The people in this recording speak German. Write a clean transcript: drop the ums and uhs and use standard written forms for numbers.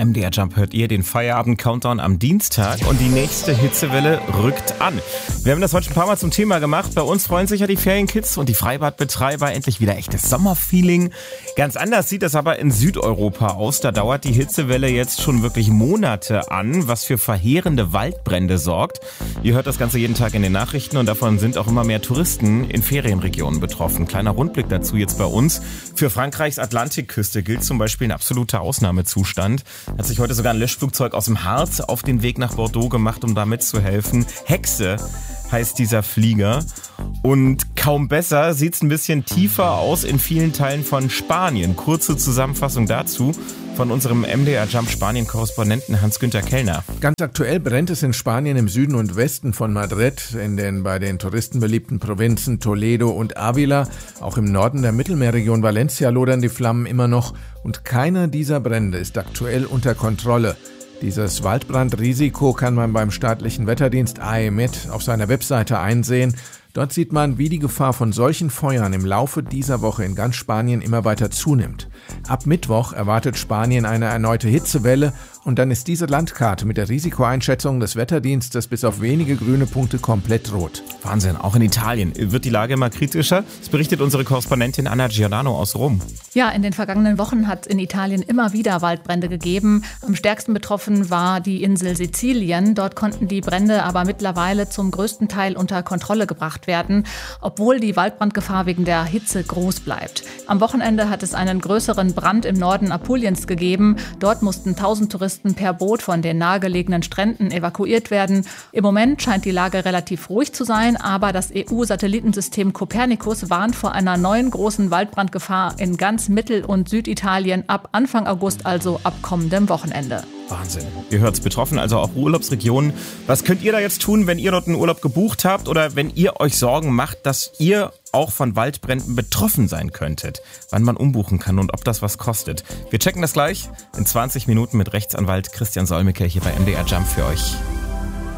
MDR Jump hört ihr den Feierabend-Countdown am Dienstag und die nächste Hitzewelle rückt an. Wir haben das heute schon ein paar Mal zum Thema gemacht. Bei uns freuen sich ja die Ferienkids und die Freibadbetreiber. Endlich wieder echtes Sommerfeeling. Ganz anders sieht es aber in Südeuropa aus. Da dauert die Hitzewelle jetzt schon wirklich Monate an, was für verheerende Waldbrände sorgt. Ihr hört das Ganze jeden Tag in den Nachrichten und davon sind auch immer mehr Touristen in Ferienregionen betroffen. Kleiner Rundblick dazu jetzt bei uns. Für Frankreichs Atlantikküste gilt zum Beispiel ein absoluter Ausnahmezustand. Hat sich heute sogar ein Löschflugzeug aus dem Harz auf den Weg nach Bordeaux gemacht, um da mitzuhelfen. Hexe heißt dieser Flieger. Und kaum besser sieht's ein bisschen tiefer aus in vielen Teilen von Spanien. Kurze Zusammenfassung dazu von unserem MDR Jump Spanien-Korrespondenten Hans-Günther Kellner. Ganz aktuell brennt es in Spanien im Süden und Westen von Madrid, in den bei den Touristen beliebten Provinzen Toledo und Ávila. Auch im Norden der Mittelmeerregion Valencia lodern die Flammen immer noch und keiner dieser Brände ist aktuell unter Kontrolle. Dieses Waldbrandrisiko kann man beim staatlichen Wetterdienst AEMET auf seiner Webseite einsehen. Dort sieht man, wie die Gefahr von solchen Feuern im Laufe dieser Woche in ganz Spanien immer weiter zunimmt. Ab Mittwoch erwartet Spanien eine erneute Hitzewelle und dann ist diese Landkarte mit der Risikoeinschätzung des Wetterdienstes bis auf wenige grüne Punkte komplett rot. Wahnsinn, auch in Italien wird die Lage immer kritischer. Das berichtet unsere Korrespondentin Anna Giordano aus Rom. Ja, in den vergangenen Wochen hat es in Italien immer wieder Waldbrände gegeben. Am stärksten betroffen war die Insel Sizilien. Dort konnten die Brände aber mittlerweile zum größten Teil unter Kontrolle gebracht werden, obwohl die Waldbrandgefahr wegen der Hitze groß bleibt. Am Wochenende hat es einen größeren Brand im Norden Apuliens gegeben. Dort mussten 1000 Touristen per Boot von den nahegelegenen Stränden evakuiert werden. Im Moment scheint die Lage relativ ruhig zu sein, aber das EU-Satellitensystem Copernicus warnt vor einer neuen großen Waldbrandgefahr in ganz Mittel- und Süditalien ab Anfang August, also ab kommendem Wochenende. Wahnsinn. Ihr hört's, betroffen, also auch Urlaubsregionen. Was könnt ihr da jetzt tun, wenn ihr dort einen Urlaub gebucht habt oder wenn ihr euch Sorgen macht, dass ihr auch von Waldbränden betroffen sein könntet? Wann man umbuchen kann und ob das was kostet? Wir checken das gleich in 20 Minuten mit Rechtsanwalt Christian Solmecke hier bei MDR Jump für euch.